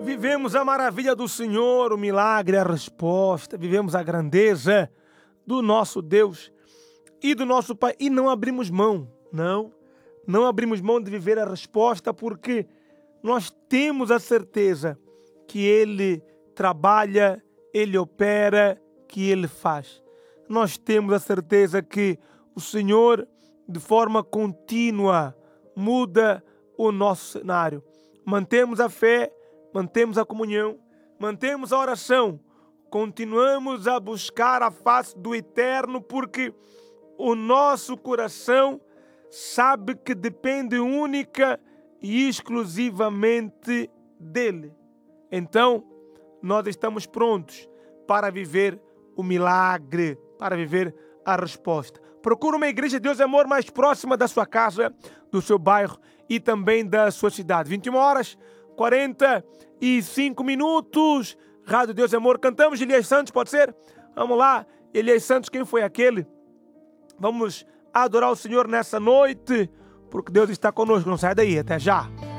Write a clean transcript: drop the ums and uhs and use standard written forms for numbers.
Vivemos a maravilha do Senhor, o milagre, a resposta, vivemos a grandeza do nosso Deus e do nosso Pai e não abrimos mão, não abrimos mão de viver a resposta porque nós temos a certeza que Ele trabalha, Ele opera, que Ele faz. Nós temos a certeza que o Senhor, de forma contínua, muda o nosso cenário. Mantemos a fé, mantemos a comunhão, mantemos a oração, continuamos a buscar a face do Eterno, porque o nosso coração sabe que depende única e exclusivamente dEle. Então, nós estamos prontos para viver o milagre, para viver a resposta. Procura uma igreja de Deus e Amor mais próxima da sua casa, do seu bairro e também da sua cidade. 21h45. Rádio Deus e Amor. Cantamos de Elias Santos, pode ser? Vamos lá. Elias Santos, quem foi aquele? Vamos adorar o Senhor nessa noite, porque Deus está conosco. Não sai daí. Até já.